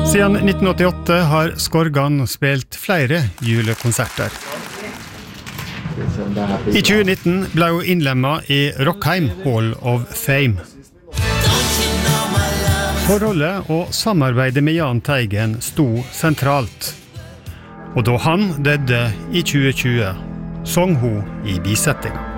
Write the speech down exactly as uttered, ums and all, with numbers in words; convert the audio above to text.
Siden nitten åttiåtte har Skorgan spilt flere julekonserter. I tjue nitten ble hun innlemmet i Rockheim Hall of Fame. Forholdet og samarbeidet med Jahn Teigen sto sentralt. Og da han døde i tjue tjue, sang hun i bisettinga.